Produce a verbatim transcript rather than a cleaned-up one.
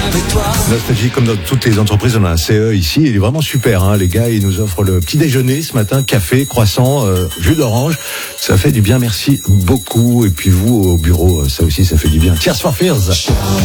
avec toi. Nostalgie, comme dans toutes les entreprises, on a un C E ici, il est vraiment super, hein, les gars, ils nous offrent le petit déjeuner ce matin, café, croissant, euh, jus d'orange, ça fait du bien, merci beaucoup, et puis vous au bureau, ça aussi ça fait du bien. Tears for Fears.